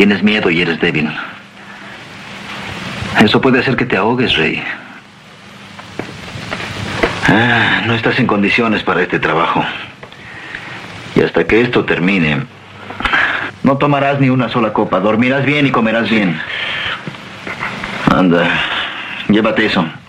Tienes miedo y eres débil. Eso puede hacer que te ahogues, Rey. No estás en condiciones para este trabajo. Y hasta que esto termine, no tomarás ni una sola copa. Dormirás bien y comerás bien. Anda, llévate eso.